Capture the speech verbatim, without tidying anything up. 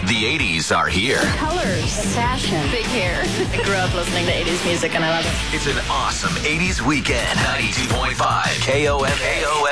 The eighties are here. Colors, fashion, big hair. I grew up listening to eighties music and I love it. It's an awesome eighties weekend. ninety-two point five K O M A.